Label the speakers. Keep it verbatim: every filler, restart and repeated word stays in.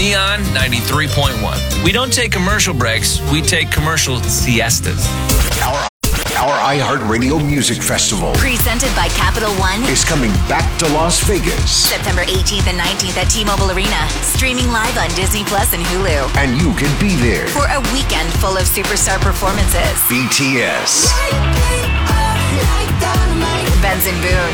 Speaker 1: Neon ninety-three point one. We don't take commercial breaks, we take commercial siestas.
Speaker 2: Our Our iHeartRadio Music Festival,
Speaker 3: presented by Capital One,
Speaker 2: is coming back to Las Vegas.
Speaker 3: September eighteenth and nineteenth at T-Mobile Arena. Streaming live on Disney Plus and Hulu.
Speaker 2: And you can be there
Speaker 3: for a weekend full of superstar performances.
Speaker 2: B T S,
Speaker 3: Benson Boone,